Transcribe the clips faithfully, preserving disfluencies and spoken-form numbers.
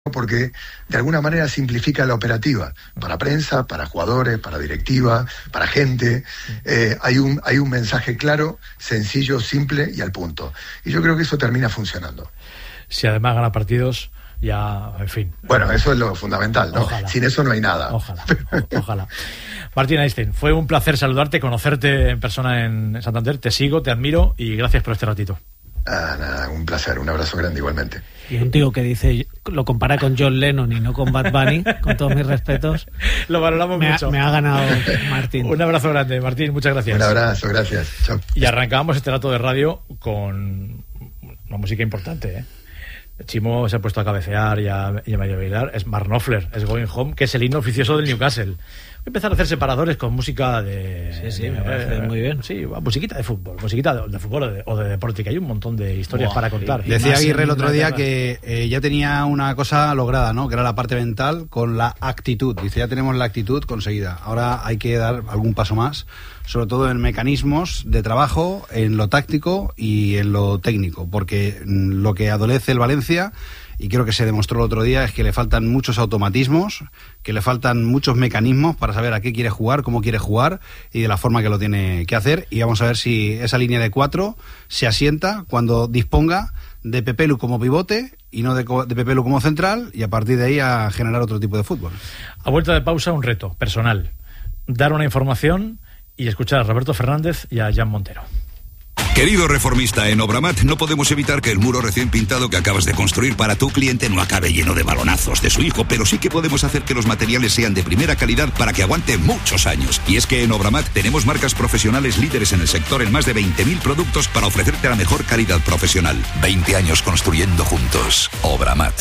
porque de alguna manera simplifica la operativa para prensa, para jugadores, para directiva, para gente. Eh, hay un hay un mensaje claro, sencillo, simple y al punto. Y yo creo que eso termina funcionando. Si además gana partidos, ya, en fin. Bueno, eso es lo fundamental, ¿no? Ojalá. Sin eso no hay nada. Ojalá, o, ojalá. Martín Einstein, fue un placer saludarte, conocerte en persona en Santander. Te sigo, te admiro y gracias por este ratito. Ah, nada, un placer, un abrazo grande igualmente. Y un tío que dice, lo compara con John Lennon y no con Bad Bunny, con todos mis respetos. Lo valoramos me mucho. Ha, me ha ganado Martín. Un abrazo grande, Martín, muchas gracias. Un abrazo, gracias. Chao. Y arrancábamos este rato de radio con una música importante, ¿eh? Chimo se ha puesto a cabecear y a, y a medio bailar. Es Mark Knopfler, es Going Home, que es el himno oficioso del Newcastle. Voy a empezar a hacer separadores con música de... Sí, sí, de, me parece eh, muy bien. Sí, musiquita de fútbol, musiquita de, de fútbol o de, o de deporte, que hay un montón de historias Buah, para contar. sí. Decía más Aguirre en el otro día Inglaterra. que eh, ya tenía una cosa lograda, ¿no? Que era la parte mental con la actitud. Dice, ya tenemos la actitud conseguida. Ahora hay que dar algún paso más, sobre todo en mecanismos de trabajo, en lo táctico y en lo técnico, porque mm, lo que adolece el Valencia, y creo que se demostró el otro día, es que le faltan muchos automatismos, que le faltan muchos mecanismos para saber a qué quiere jugar, cómo quiere jugar y de la forma que lo tiene que hacer. Y vamos a ver si esa línea de cuatro se asienta cuando disponga de Pepelu como pivote y no de, de Pepelu como central, y a partir de ahí a generar otro tipo de fútbol. A vuelta de pausa, un reto personal: dar una información y escuchar a Roberto Fernández y a Jan Montero. Querido reformista, en Obramat no podemos evitar que el muro recién pintado que acabas de construir para tu cliente no acabe lleno de balonazos de su hijo, pero sí que podemos hacer que los materiales sean de primera calidad para que aguante muchos años. Y es que en Obramat tenemos marcas profesionales líderes en el sector en más de veinte mil productos para ofrecerte la mejor calidad profesional. veinte años construyendo juntos. Obramat.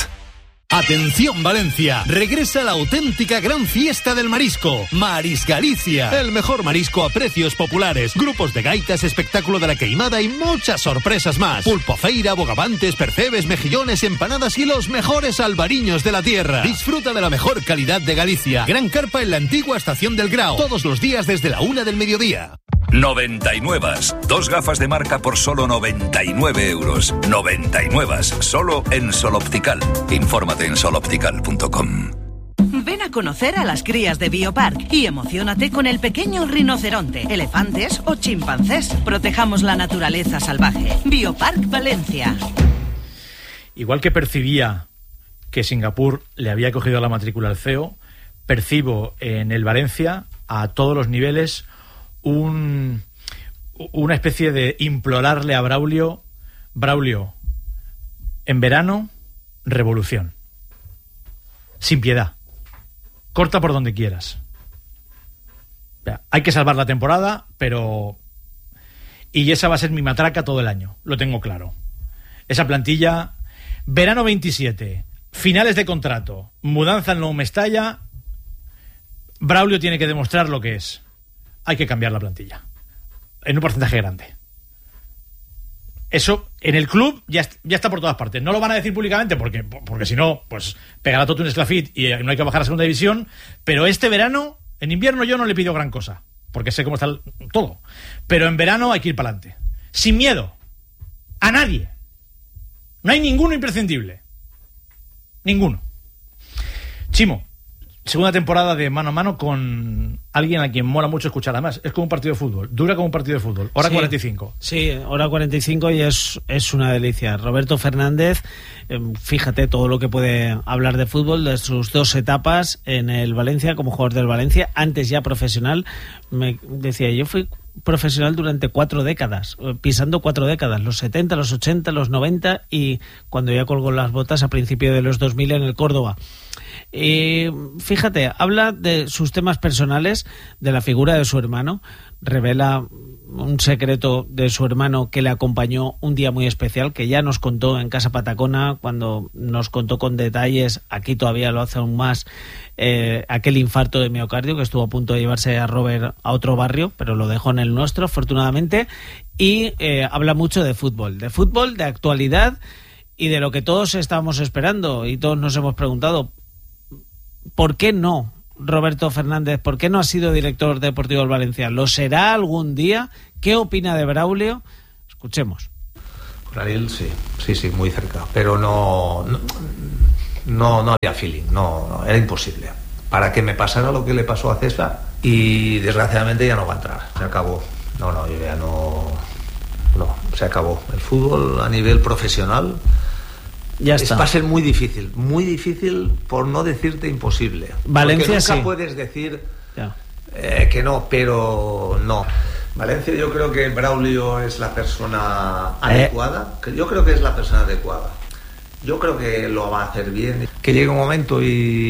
Atención Valencia, regresa la auténtica gran fiesta del marisco, Maris Galicia, el mejor marisco a precios populares, grupos de gaitas, espectáculo de la queimada y muchas sorpresas más. Pulpo feira, bogavantes, percebes, mejillones, empanadas y los mejores albariños de la tierra. Disfruta de la mejor calidad de Galicia. Gran carpa en la antigua estación del Grao, todos los días desde la una del mediodía. noventa y nueve. Dos gafas de marca por solo noventa y nueve euros. noventa y nueve. Solo en Sol Optical. Infórmate en sol optical punto com. Ven a conocer a las crías de Biopark y emociónate con el pequeño rinoceronte, elefantes o chimpancés. Protejamos la naturaleza salvaje. Biopark Valencia. Igual que percibía que Singapur le había cogido la matrícula al C E O, percibo en el Valencia, a todos los niveles, un, una especie de implorarle a Braulio: Braulio, en verano, revolución. Sin piedad. Corta por donde quieras. O sea, hay que salvar la temporada, pero... Y esa va a ser mi matraca todo el año, lo tengo claro. Esa plantilla, verano veintisiete, finales de contrato, mudanza en Nou Mestalla, Braulio tiene que demostrar lo que es. Hay que cambiar la plantilla. En un porcentaje grande. Eso en el club ya, ya está por todas partes. No lo van a decir públicamente porque, porque si no, pues pegará todo un esclafit y no hay que bajar a segunda división. Pero este verano, en invierno yo no le pido gran cosa, porque sé cómo está el, todo. Pero en verano hay que ir para adelante. Sin miedo. A nadie. No hay ninguno imprescindible. Ninguno. Chimo, segunda temporada de mano a mano con alguien a quien mola mucho escuchar. Además, es como un partido de fútbol. Dura como un partido de fútbol. Hora sí, cuarenta y cinco. Sí, hora cuarenta y cinco y es, es una delicia. Roberto Fernández, eh, fíjate todo lo que puede hablar de fútbol, de sus dos etapas en el Valencia como jugador del Valencia, antes ya profesional. Me decía, yo fui profesional durante cuatro décadas, pisando cuatro décadas, los setenta, los ochenta, los noventa, y cuando ya colgó las botas a principios de los dos mil en el Córdoba. Y fíjate, habla de sus temas personales, de la figura de su hermano, revela un secreto de su hermano que le acompañó un día muy especial, que ya nos contó en Casa Patacona, cuando nos contó con detalles, aquí todavía lo hace aún más, eh, aquel infarto de miocardio que estuvo a punto de llevarse a Robert a otro barrio, pero lo dejó en el nuestro, afortunadamente, y eh, habla mucho de fútbol, de fútbol, de actualidad y de lo que todos estábamos esperando y todos nos hemos preguntado: ¿por qué no Roberto Fernández? ¿Por qué no ha sido director deportivo del Valencia? ¿Lo será algún día? ¿Qué opina de Braulio? Escuchemos. Con Ariel sí, sí, sí, muy cerca, pero no, no, no, no había feeling, no, no, era imposible. Para que me pasara lo que le pasó a César, y desgraciadamente ya no va a entrar, se acabó. No, no, yo ya no, no, se acabó. El fútbol a nivel profesional ya está. Es, va a ser muy difícil, muy difícil, por no decirte imposible. Valencia porque nunca sí. puedes decir eh, que no, pero no. Valencia, yo creo que Braulio es la persona adecuada, que yo creo que es la persona adecuada. Yo creo que lo va a hacer bien. Que llegue un momento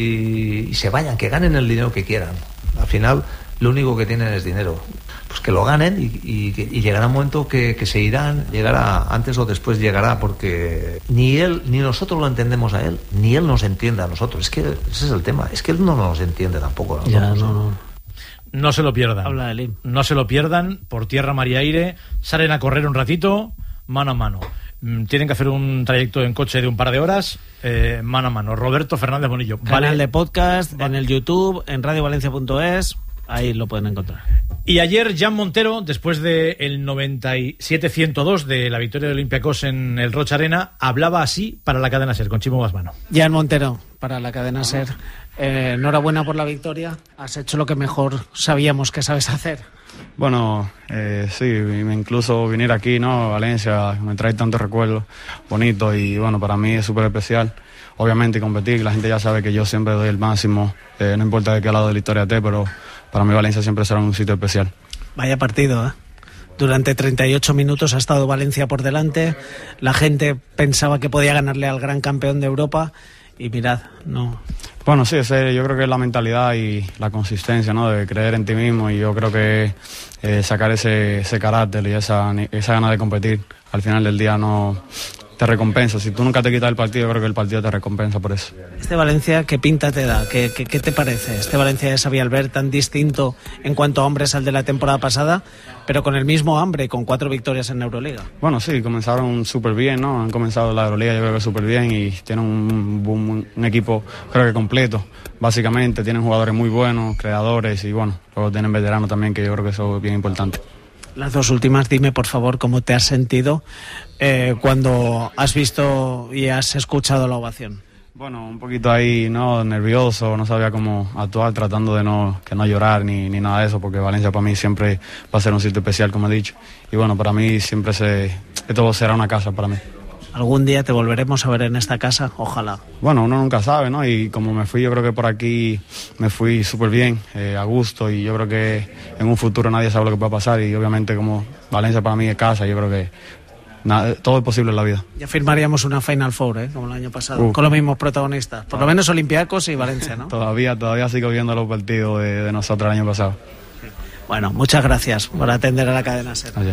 y, y se vayan, que ganen el dinero que quieran. Al final, lo único que tienen es dinero. Pues que lo ganen y, y, y llegará un momento que, que se irán, llegará, antes o después llegará, porque ni él, ni nosotros lo entendemos a él, ni él nos entiende a nosotros. Es que ese es el tema, es que él no nos entiende tampoco a nosotros. Ya, no, no. No se lo pierdan. Habla de Lim. No se lo pierdan, por tierra, mar y aire. Salen a correr un ratito, mano a mano. Tienen que hacer un trayecto en coche de un par de horas, eh, mano a mano. Roberto Fernández Bonillo. Canal vale. de podcast, vale. En el YouTube, en radio valencia punto es, ahí lo pueden encontrar. Y ayer Jan Montero, después del noventa y siete a ciento dos de la victoria de Olympiacos en el Rocha Arena, hablaba así para la cadena SER, con Chimo Basmano. Jan Montero, para la cadena SER. Eh, enhorabuena por la victoria. Has hecho lo que mejor sabíamos que sabes hacer. Bueno, eh, sí, incluso venir aquí, ¿no? Valencia, me trae tantos recuerdos bonitos y bueno, para mí es súper especial. Obviamente competir, la gente ya sabe que yo siempre doy el máximo, eh, no importa de qué lado de la historia esté, pero para mí Valencia siempre será un sitio especial. Vaya partido, ¿eh? Durante treinta y ocho minutos ha estado Valencia por delante, la gente pensaba que podía ganarle al gran campeón de Europa y mirad, no... Bueno, sí, ese, yo creo que es la mentalidad y la consistencia, ¿no? De creer en ti mismo, y yo creo que eh, sacar ese, ese carácter y esa, esa gana de competir al final del día no te recompensa. Si tú nunca te quitas el partido, yo creo que el partido te recompensa por eso. Este Valencia, ¿qué pinta te da? ¿Qué, qué, qué te parece? Este Valencia de Xavi Albert, tan distinto en cuanto a hombres al de la temporada pasada, pero con el mismo hambre, con cuatro victorias en Euroliga. Bueno, sí, comenzaron súper bien, ¿no? Han comenzado la Euroliga, yo creo que súper bien, y tienen un, un, un equipo, creo que completo, básicamente. Tienen jugadores muy buenos, creadores, y bueno, luego tienen veteranos también, que yo creo que eso es bien importante. Las dos últimas, dime por favor cómo te has sentido eh, cuando has visto y has escuchado la ovación. Bueno, un poquito ahí, no, nervioso, no sabía cómo actuar, tratando de no, que no llorar ni, ni nada de eso, porque Valencia para mí siempre va a ser un sitio especial, como he dicho, y bueno, para mí siempre se, esto será una casa para mí. ¿Algún día te volveremos a ver en esta casa? Ojalá. Bueno, uno nunca sabe, ¿no? Y como me fui, yo creo que por aquí me fui súper bien, eh, a gusto, y yo creo que en un futuro nadie sabe lo que pueda pasar, y obviamente como Valencia para mí es casa, yo creo que nada, todo es posible en la vida. Ya firmaríamos una Final Four, ¿eh? Como el año pasado, uh. con los mismos protagonistas, por lo menos Olympiacos y Valencia, ¿no? todavía, todavía sigo viendo los partidos de, de nosotros el año pasado. Bueno, muchas gracias por atender a la cadena SER. Allá.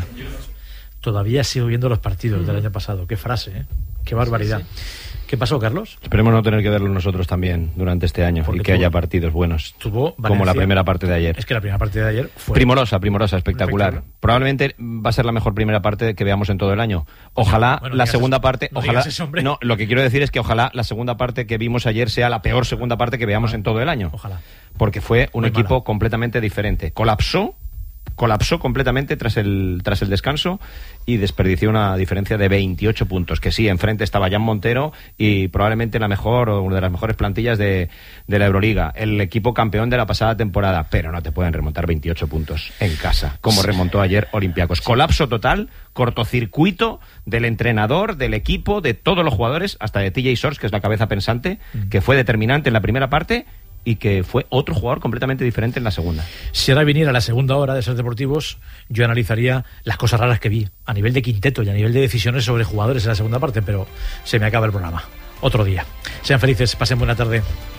Todavía sigo viendo los partidos del año pasado. Qué frase, ¿eh? Qué barbaridad. Sí, sí. ¿Qué pasó, Carlos? Esperemos no tener que verlo nosotros también durante este año. Porque y que tuvo, haya partidos buenos. Tuvo Valencia, como la primera parte de ayer. Es que la primera parte de ayer fue... Primorosa, primorosa, espectacular. espectacular. Probablemente va a ser la mejor primera parte que veamos en todo el año. Ojalá bueno, la segunda eso, parte... No ojalá eso, No, lo que quiero decir es que ojalá la segunda parte que vimos ayer sea la peor segunda parte que veamos ah, en todo el año. Ojalá. Porque fue un Muy equipo mala. completamente diferente. Colapsó. colapsó completamente tras el tras el descanso y desperdició una diferencia de veintiocho puntos, que sí, enfrente estaba Jan Montero y probablemente la mejor o una de las mejores plantillas de, de la Euroliga, el equipo campeón de la pasada temporada, pero no te pueden remontar veintiocho puntos en casa, como remontó ayer Olympiacos. Colapso total, cortocircuito del entrenador, del equipo, de todos los jugadores, hasta de T J Shorts, que es la cabeza pensante, que fue determinante en la primera parte y que fue otro jugador completamente diferente en la segunda. Si ahora viniera la segunda hora de Ser Deportivos, yo analizaría las cosas raras que vi a nivel de quinteto y a nivel de decisiones sobre jugadores en la segunda parte, pero se me acaba el programa. Otro día. Sean felices, pasen buena tarde.